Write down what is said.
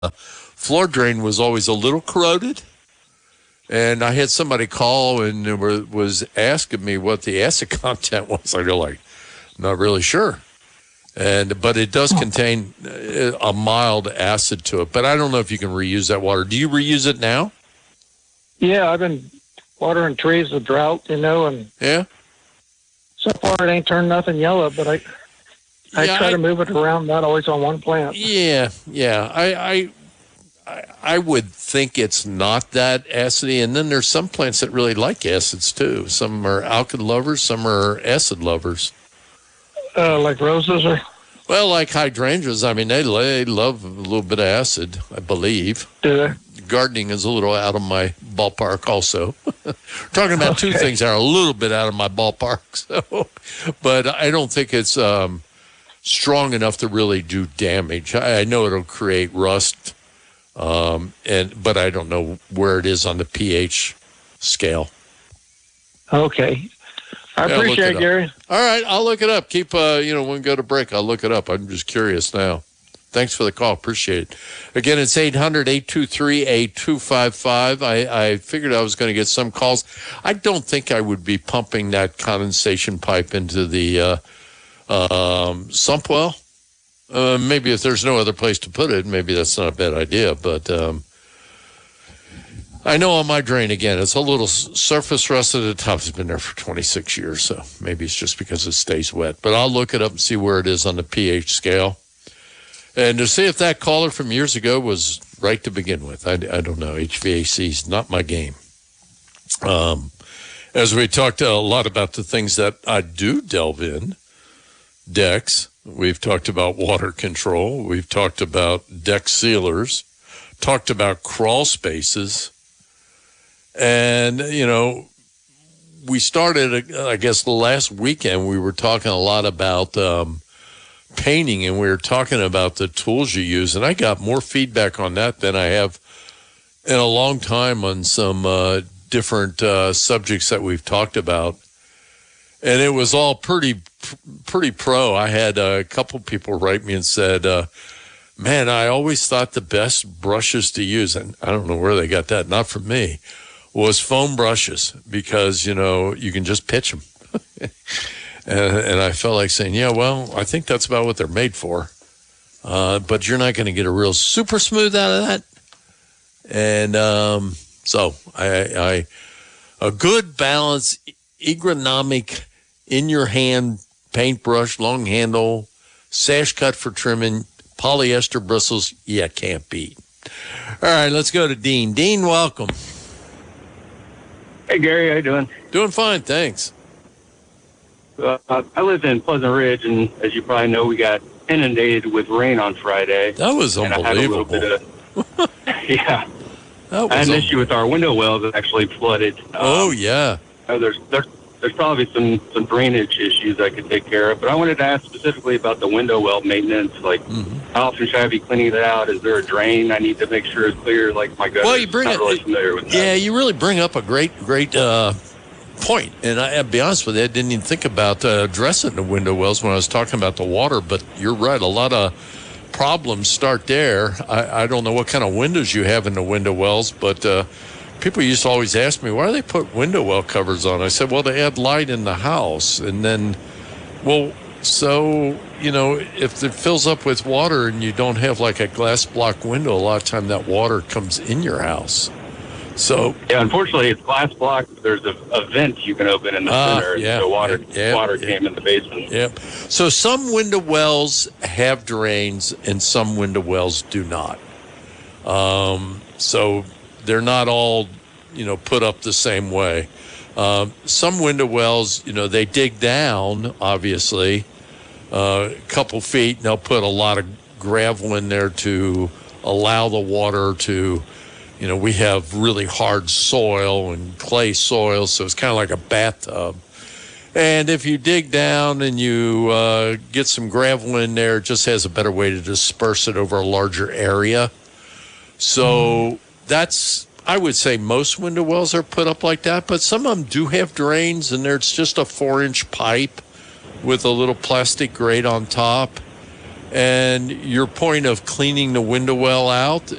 floor drain was always a little corroded. And I had somebody call and was asking me what the acid content was. I go like, not really sure. But it does contain a mild acid to it. But I don't know if you can reuse that water. Do you reuse it now? Yeah, I've been watering trees with drought, and yeah. So far it ain't turned nothing yellow, but I try to move it around, not always on one plant. Yeah. I would think it's not that acidy, and then there's some plants that really like acids too. Some are alkyd lovers, some are acid lovers. Like roses or? Well, like hydrangeas. I mean, they love a little bit of acid, I believe. Do they? Gardening is a little out of my ballpark also. Talking about two things that are a little bit out of my ballpark. So, but I don't think it's strong enough to really do damage. I know it'll create rust, but I don't know where it is on the pH scale. Okay. I appreciate it, Gary. All right, I'll look it up. Keep, when we go to break, I'll look it up. I'm just curious now. Thanks for the call. Appreciate it. Again, it's 800-823-8255. I figured I was going to get some calls. I don't think I would be pumping that condensation pipe into the sump well. Maybe if there's no other place to put it, maybe that's not a bad idea. But I know on my drain, again, it's a little surface rust at the top. It's been there for 26 years, so maybe it's just because it stays wet. But I'll look it up and see where it is on the pH scale. And to see if that caller from years ago was right to begin with. I don't know. HVAC is not my game. As we talked a lot about the things that I do delve in, decks. We've talked about water control. We've talked about deck sealers. Talked about crawl spaces. And, we started, I guess, the last weekend, we were talking a lot about painting, and we were talking about the tools you use. And I got more feedback on that than I have in a long time on some different subjects that we've talked about. And it was all pretty pro. I had a couple people write me and said, man, I always thought the best brushes to use, and I don't know where they got that, not from me, was foam brushes because, you can just pitch them. and I felt like saying, yeah, well, I think that's about what they're made for. But you're not going to get a real super smooth out of that. And so a good balance, ergonomic, in-your-hand paintbrush, long handle, sash cut for trimming, polyester bristles, can't beat. All right, let's go to Dean. Dean, welcome. Hey, Gary, how you doing? Doing fine, thanks. I live in Pleasant Ridge, and as you probably know, we got inundated with rain on Friday. That was unbelievable. I had a little bit of, yeah. I had an issue with our window wells that actually flooded. Yeah. There's probably some drainage issues I could take care of, but I wanted to ask specifically about the window well maintenance. Like, how often should I be cleaning that out? Is there a drain I need to make sure it's clear? Like my gutter. Well, you bring not really familiar with that. Yeah, you really bring up a great point. And I'll be honest with you, I didn't even think about addressing the window wells when I was talking about the water. But you're right, a lot of problems start there. I don't know what kind of windows you have in the window wells, but people used to always ask me, why do they put window well covers on? I said, well, to add light in the house. And then, if it fills up with water and you don't have like a glass block window, a lot of time that water comes in your house. So yeah, unfortunately, it's glass block. There's a vent you can open in the center, so water came in the basement. Yep. So some window wells have drains, and some window wells do not. So they're not all, put up the same way. Some window wells, they dig down, obviously, a couple feet, and they'll put a lot of gravel in there to allow the water to, we have really hard soil and clay soil, so it's kind of like a bathtub. And if you dig down and you get some gravel in there, it just has a better way to disperse it over a larger area. So that's, I would say most window wells are put up like that, but some of them do have drains, and there's just a 4-inch pipe with a little plastic grate on top. And your point of cleaning the window well out